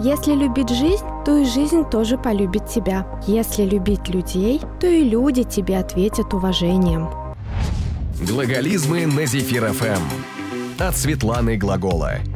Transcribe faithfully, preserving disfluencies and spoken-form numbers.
Если любить жизнь, то и жизнь тоже полюбит тебя. Если любить людей, то и люди тебе ответят уважением. Глаголизмы на Зефир эф эм от Светланы Глагола.